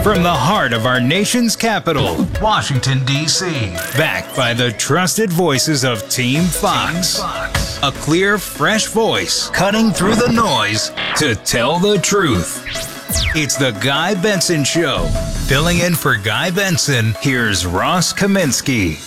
From the heart of our nation's capital, Washington, D.C. Backed by the trusted voices of Team Fox. A clear, fresh voice cutting through the noise to tell the truth. It's the Guy Benson Show. Filling in for Guy Benson, here's Ross Kaminsky.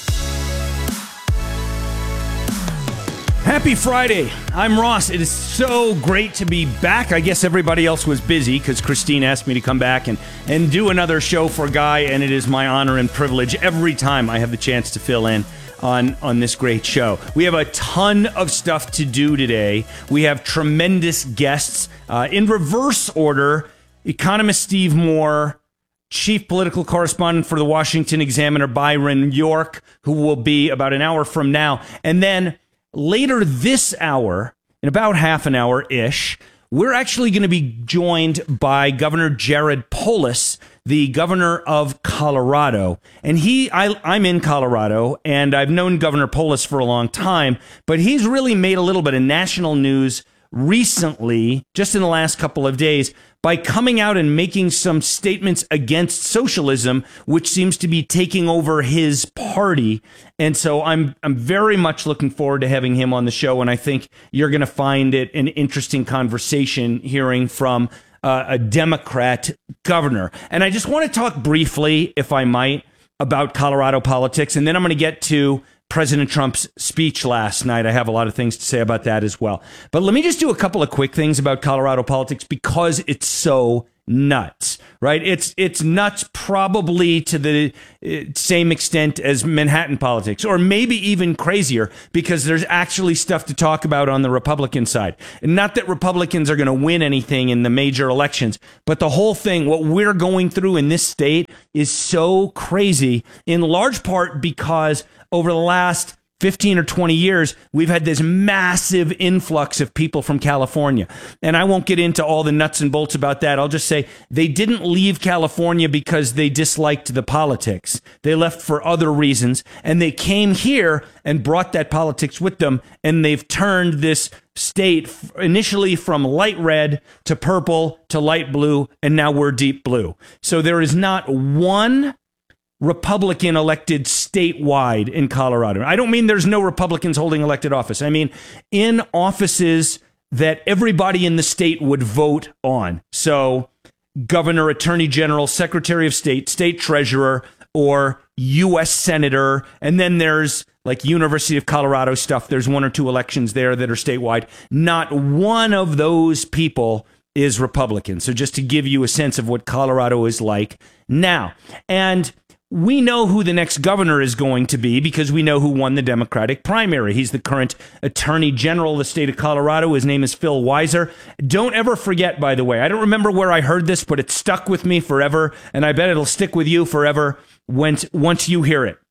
Happy Friday. I'm Ross. It is so great to be back. I guess everybody else was busy because Christine asked me to come back and do another show for Guy, and it is my honor and privilege every time I have the chance to fill in on this great show. We have a ton of stuff to do today. We have tremendous guests. In reverse order, economist Steve Moore, chief political correspondent for the Washington Examiner, Byron York, who will be about an hour from now. And then later this hour, in about half an hour-ish, we're actually going to be joined by Governor Jared Polis, the governor of Colorado. And I'm in Colorado, and I've known Governor Polis for a long time, but he's really made a little bit of national news recently, just in the last couple of days, by coming out and making some statements against socialism, which seems to be taking over his party. And so I'm very much looking forward to having him on the show, and I think you're going to find it an interesting conversation hearing from a Democrat governor. And I just want to talk briefly, if I might, about Colorado politics, and then I'm going to get to President Trump's speech last night. I have a lot of things to say about that as well. But let me just do a couple of quick things about Colorado politics because it's so nuts, right? It's nuts probably to the same extent as Manhattan politics, or maybe even crazier, because there's actually stuff to talk about on the Republican side. And not that Republicans are going to win anything in the major elections, but the whole thing, what we're going through in this state is so crazy, in large part because over the last 15 or 20 years, we've had this massive influx of people from California. And I won't get into all the nuts and bolts about that. I'll just say they didn't leave California because they disliked the politics. They left for other reasons. And they came here and brought that politics with them. And they've turned this state initially from light red to purple to light blue. And now we're deep blue. So there is not one Republican elected statewide in Colorado. I don't mean there's no Republicans holding elected office. I mean in offices that everybody in the state would vote on. So governor, attorney general, secretary of state, state treasurer, or U.S. senator. And then there's like University of Colorado stuff. There's one or two elections there that are statewide. Not one of those people is Republican. So just to give you a sense of what Colorado is like now. And we know who the next governor is going to be because we know who won the Democratic primary. He's the current attorney general of the state of Colorado. His name is Phil Weiser. Don't ever forget, by the way, I don't remember where I heard this, but it stuck with me forever, and I bet it'll stick with you forever once you hear it.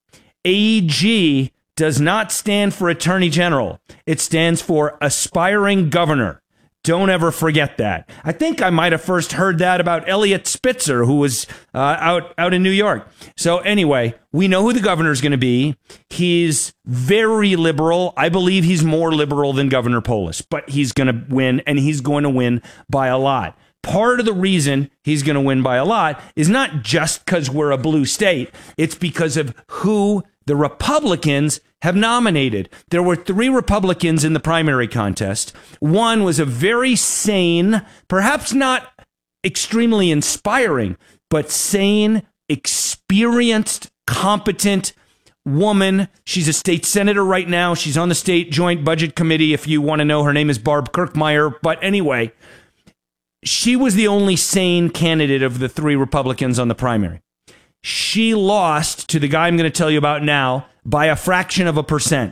AG does not stand for attorney general. It stands for aspiring governor. Don't ever forget that. I think I might have first heard that about Eliot Spitzer, who was out in New York. So anyway, we know who the governor is going to be. He's very liberal. I believe he's more liberal than Governor Polis, but he's going to win, and he's going to win by a lot. Part of the reason he's going to win by a lot is not just because we're a blue state. It's because of who the Republicans have nominated. There were 3 Republicans in the primary contest. One was a very sane, perhaps not extremely inspiring, but sane, experienced, competent woman. She's a state senator right now. She's on the state joint budget committee. If you want to know, her name is Barb Kirkmeyer. But anyway, she was the only sane candidate of the 3 Republicans on the primary. She lost to the guy I'm going to tell you about now by a fraction of a percent.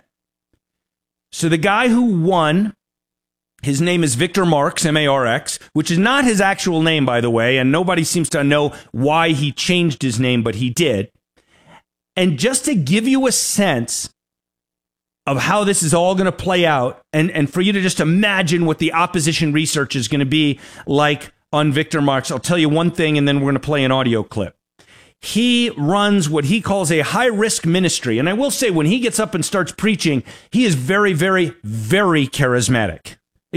So the guy who won, his name is Victor Marx, M-A-R-X, which is not his actual name, by the way, and nobody seems to know why he changed his name, but he did. And just to give you a sense of how this is all going to play out, and for you to just imagine what the opposition research is going to be like on Victor Marx, I'll tell you one thing, and then we're going to play an audio clip. He runs what he calls a high-risk ministry. And I will say, when he gets up and starts preaching, he is very, very, very charismatic.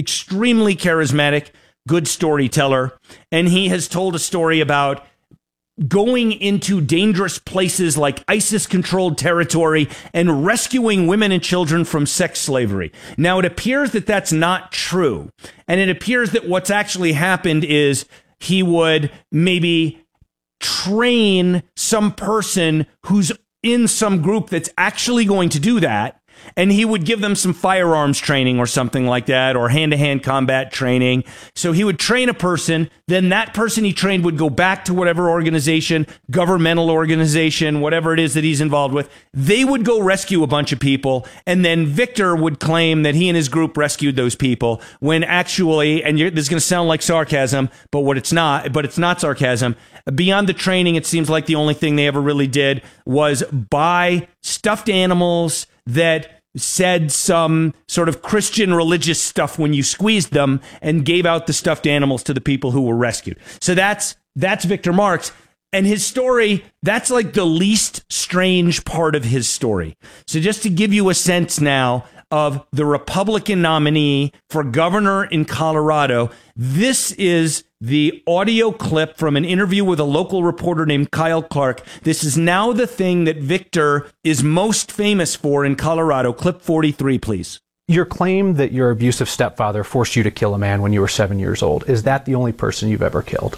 Extremely charismatic, good storyteller. And he has told a story about going into dangerous places like ISIS-controlled territory and rescuing women and children from sex slavery. Now, it appears that that's not true. And it appears that what's actually happened is he would maybe train some person who's in some group that's actually going to do that. And he would give them some firearms training or something like that, or hand-to-hand combat training. So he would train a person, then that person he trained would go back to whatever organization, governmental organization, whatever it is that he's involved with. They would go rescue a bunch of people, and then Victor would claim that he and his group rescued those people, when actually, and this is going to sound like sarcasm, but it's not sarcasm. Beyond the training, it seems like the only thing they ever really did was buy stuffed animals that said some sort of Christian religious stuff when you squeezed them, and gave out the stuffed animals to the people who were rescued. So that's Victor Marx. And his story, that's like the least strange part of his story. So just to give you a sense now of the Republican nominee for governor in Colorado, this is the audio clip from an interview with a local reporter named Kyle Clark. This is now the thing that Victor is most famous for in Colorado. Clip 43, please. Your claim that your abusive stepfather forced you to kill a man when you were 7 years old, is that the only person you've ever killed?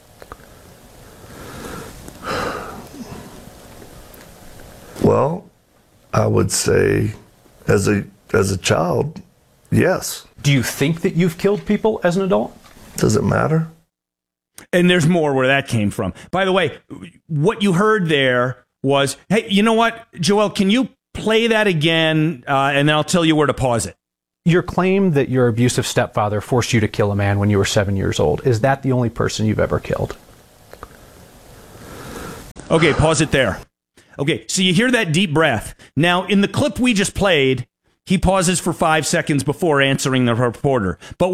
Well, I would say as a child, yes. Do you think that you've killed people as an adult? Does it matter? And there's more where that came from. By the way, what you heard there was, hey, you know what, Joel, can you play that again, and then I'll tell you where to pause it. Your claim that your abusive stepfather forced you to kill a man when you were 7 years old, is that the only person you've ever killed? Okay, pause it there. Okay, so you hear that deep breath. Now, in the clip we just played, he pauses for 5 seconds before answering the reporter. But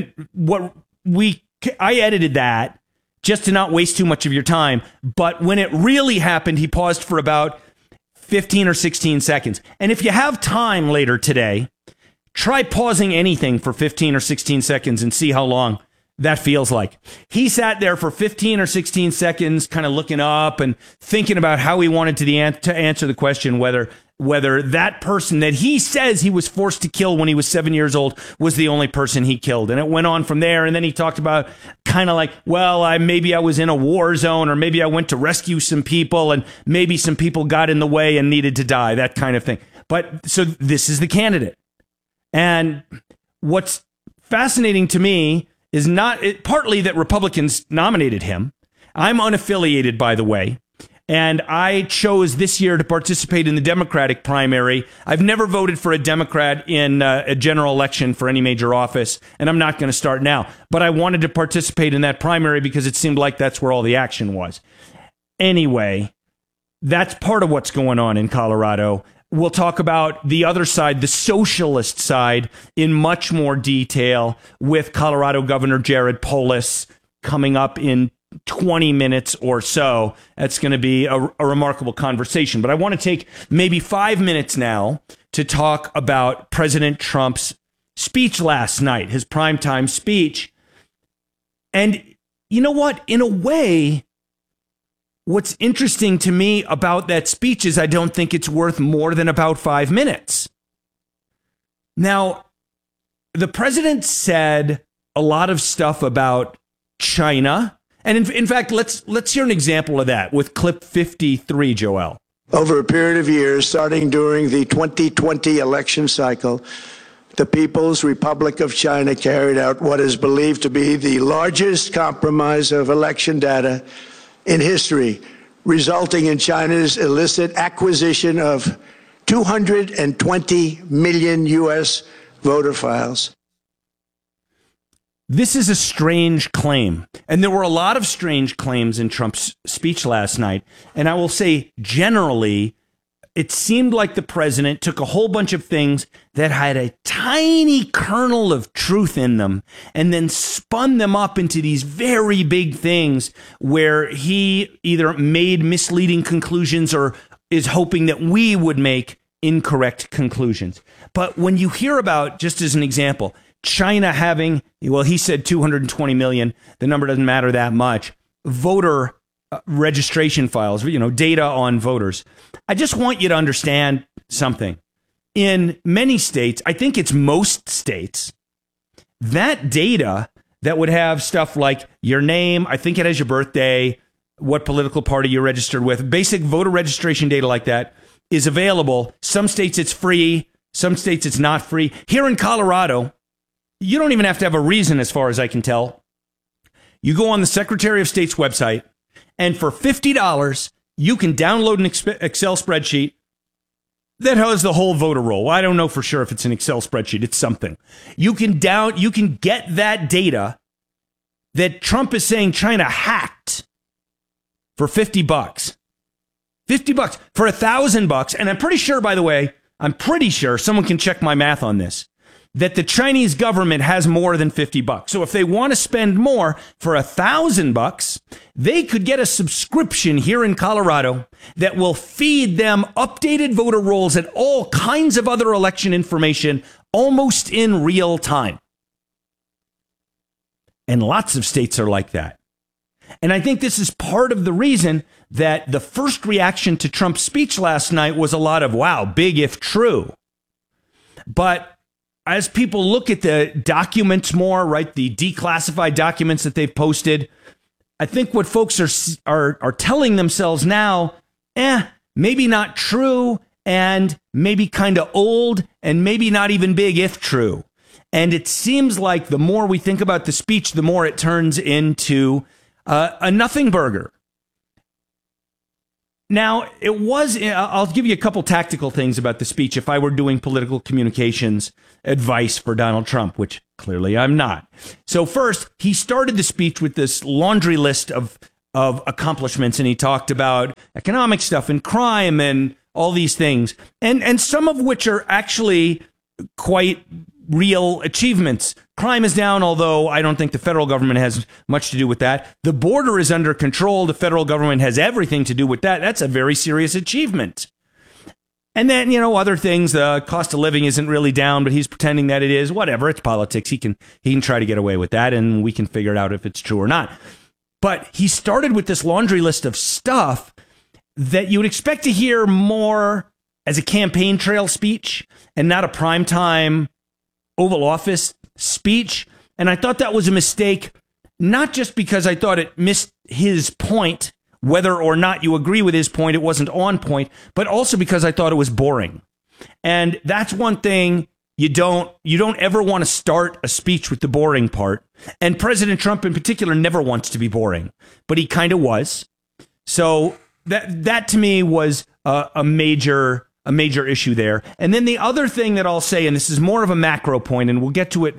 I edited that just to not waste too much of your time. But when it really happened, he paused for about 15 or 16 seconds. And if you have time later today, try pausing anything for 15 or 16 seconds and see how long that feels like. He sat there for 15 or 16 seconds, kind of looking up and thinking about how he wanted to answer the question, whether that person that he says he was forced to kill when he was 7 years old was the only person he killed. And it went on from there. And then he talked about kind of like, well, maybe I was in a war zone, or maybe I went to rescue some people, and maybe some people got in the way and needed to die, that kind of thing. But so this is the candidate. And what's fascinating to me is partly that Republicans nominated him. I'm unaffiliated, by the way. And I chose this year to participate in the Democratic primary. I've never voted for a Democrat in a general election for any major office, and I'm not going to start now. But I wanted to participate in that primary because it seemed like that's where all the action was. Anyway, that's part of what's going on in Colorado. We'll talk about the other side, the socialist side, in much more detail with Colorado Governor Jared Polis coming up in 20 minutes or so. That's going to be a remarkable conversation. But I want to take maybe 5 minutes now to talk about President Trump's speech last night, his primetime speech. And you know what? In a way, what's interesting to me about that speech is I don't think it's worth more than about 5 minutes. Now, the president said a lot of stuff about China. And in fact, let's hear an example of that with clip 53, Joel. Over a period of years, starting during the 2020 election cycle, the People's Republic of China carried out what is believed to be the largest compromise of election data in history, resulting in China's illicit acquisition of 220 million U.S. voter files. This is a strange claim, and there were a lot of strange claims in Trump's speech last night. And I will say, generally, it seemed like the president took a whole bunch of things that had a tiny kernel of truth in them and then spun them up into these very big things where he either made misleading conclusions or is hoping that we would make incorrect conclusions. But when you hear about, just as an example, China having, well, he said 220 million, the number doesn't matter that much, voter registration files, data on voters. I just want you to understand something. In many states, I think it's most states, that data that would have stuff like your name, I think it has your birthday, what political party you're registered with, basic voter registration data like that is available. Some states it's free, some states it's not free. Here in Colorado, you don't even have to have a reason as far as I can tell. You go on the Secretary of State's website, and for $50, you can download an Excel spreadsheet that has the whole voter roll. I don't know for sure if it's an Excel spreadsheet. It's something. You can get that data that Trump is saying China hacked for $50. $50 for $1,000. And I'm pretty sure, by the way, someone can check my math on this, that the Chinese government has more than $50. So if they want to spend more for $1,000, they could get a subscription here in Colorado that will feed them updated voter rolls and all kinds of other election information almost in real time. And lots of states are like that. And I think this is part of the reason that the first reaction to Trump's speech last night was a lot of, wow, big if true. But as people look at the documents more, right, the declassified documents that they've posted, I think what folks are telling themselves now, maybe not true, and maybe kind of old, and maybe not even big if true. And it seems like the more we think about the speech, the more it turns into a nothing burger. Now, I'll give you a couple tactical things about the speech if I were doing political communications advice for Donald Trump, which clearly I'm not. So first, he started the speech with this laundry list of accomplishments, and he talked about economic stuff and crime and all these things, and some of which are actually quite real achievements. Crime is down, although I don't think the federal government has much to do with that. The border is under control. The federal government has everything to do with that. That's a very serious achievement. And then, other things, the cost of living isn't really down, but he's pretending that it is. Whatever, it's politics. He can try to get away with that, and we can figure it out if it's true or not. But he started with this laundry list of stuff that you would expect to hear more as a campaign trail speech and not a primetime Oval Office speech. And I thought that was a mistake, not just because I thought it missed his point, whether or not you agree with his point, it wasn't on point, but also because I thought it was boring. And that's one thing you don't ever want to start a speech with the boring part. And President Trump in particular never wants to be boring, but he kind of was. So that to me was a major issue there. And then the other thing that I'll say, and this is more of a macro point, and we'll get to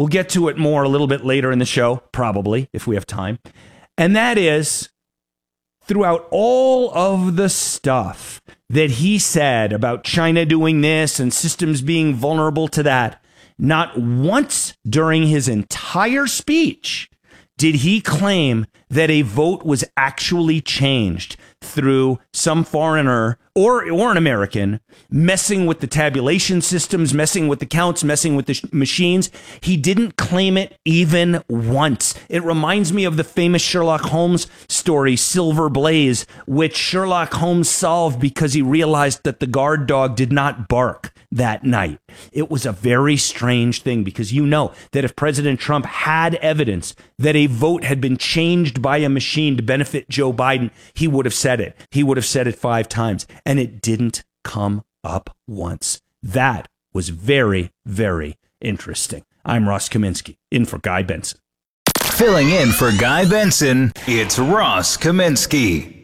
it more a little bit later in the show, probably, if we have time. And that is, throughout all of the stuff that he said about China doing this and systems being vulnerable to that, not once during his entire speech did he claim that a vote was actually changed through some foreigner or an American messing with the tabulation systems, messing with the counts, messing with the machines. He didn't claim it even once. It reminds me of the famous Sherlock Holmes story, Silver Blaze, which Sherlock Holmes solved because he realized that the guard dog did not bark that night. It was a very strange thing, because you know that if President Trump had evidence that a vote had been changed by a machine to benefit Joe Biden, he would have said it. He would have said it 5 times, and it didn't come up once. That was very, very interesting. I'm Ross Kaminsky, in for Guy Benson. Filling in for Guy Benson, it's Ross Kaminsky.